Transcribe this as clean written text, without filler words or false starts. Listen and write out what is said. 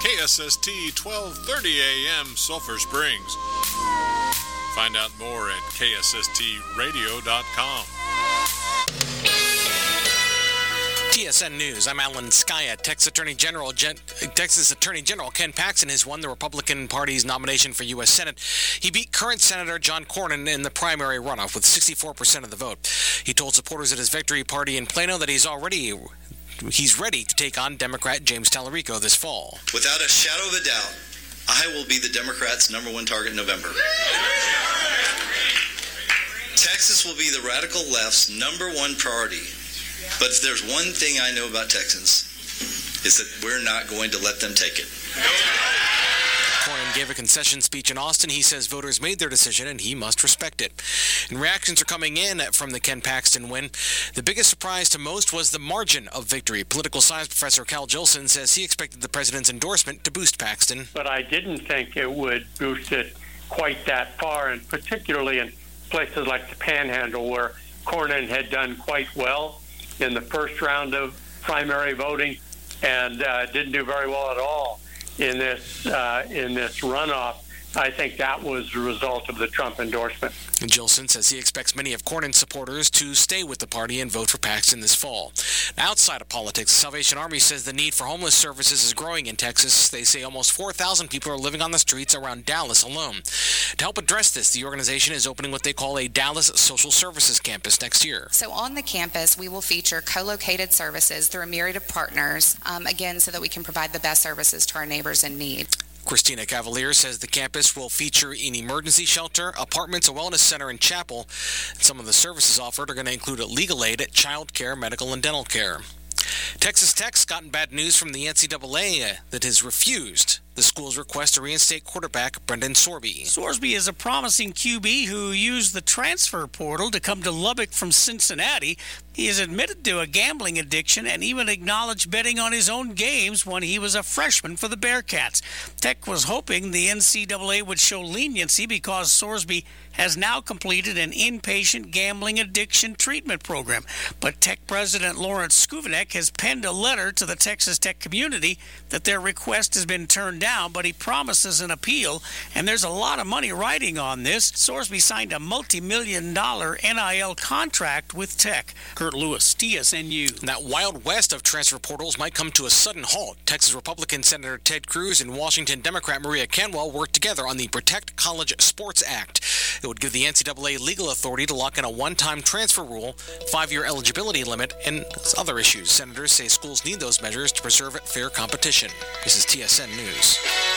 KSST 1230 AM Sulphur Springs. Find out more at ksstradio.com. TSN News. I'm Alan Skaya. Texas Attorney General Ken Paxton has won the Republican Party's nomination for U.S. Senate. He beat current Senator John Cornyn in the primary runoff with 64% of the vote. He told supporters at his victory party in Plano that he's ready to take on Democrat James Tallarico this fall. Without a shadow of a doubt, I will be the Democrats' #1 target in November. Texas will be the radical left's #1 priority. But if there's one thing I know about Texans, is that we're not going to let them take it. Cornyn gave a concession speech in Austin. He says voters made their decision and he must respect it. And reactions are coming in from the Ken Paxton win. The biggest surprise to most was the margin of victory. Political science professor Cal Jolson says he expected the president's endorsement to boost Paxton. But I didn't think it would boost it quite that far, and particularly in places like the Panhandle, where Cornyn had done quite well in the first round of primary voting and didn't do very well at all in this runoff. I think that was the result of the Trump endorsement. And Jolson says he expects many of Cornyn's supporters to stay with the party and vote for Paxton this fall. Now, outside of politics, the Salvation Army says the need for homeless services is growing in Texas. They say almost 4,000 people are living on the streets around Dallas alone. To help address this, the organization is opening what they call a Dallas Social Services Campus next year. So on the campus, we will feature co-located services through a myriad of partners, again, so that we can provide the best services to our neighbors in need. Christina Cavalier says the campus will feature an emergency shelter, apartments, a wellness center, and chapel. Some of the services offered are going to include legal aid, child care, medical, and dental care. Texas Tech's gotten bad news from the NCAA that has refused the school's request to reinstate quarterback Brendan Sorby. Sorsby is a promising QB who used the transfer portal to come to Lubbock from Cincinnati. He has admitted to a gambling addiction and even acknowledged betting on his own games when he was a freshman for the Bearcats. Tech was hoping the NCAA would show leniency because Sorsby has now completed an inpatient gambling addiction treatment program. But Tech President Lawrence Skuvanek has penned a letter to the Texas Tech community that their request has been turned down, but he promises an appeal, and there's a lot of money riding on this. Sorsby signed a multi-million-dollar NIL contract with Tech. Kurt Lewis, TSNU. That wild west of transfer portals might come to a sudden halt. Texas Republican Senator Ted Cruz and Washington Democrat Maria Canwell worked together on the Protect College Sports Act. It would give the NCAA legal authority to lock in a one-time transfer rule, 5-year eligibility limit, and other issues. Senators say schools need those measures to preserve fair competition. This is TSN News.